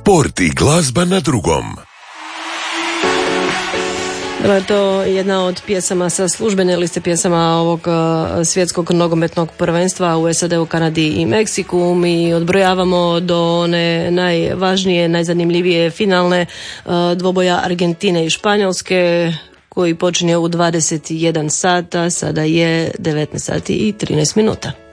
Sport i glazba na drugom. Bila je to jedna od pjesama sa službene liste pjesama ovog svjetskog nogometnog prvenstva u SAD-u, Kanadi i Meksiku. Mi odbrojavamo do one najvažnije, najzanimljivije finalne dvoboja Argentine i Španjolske, koji počinje u 21 sata, sada je 19 sati i 13 minuta.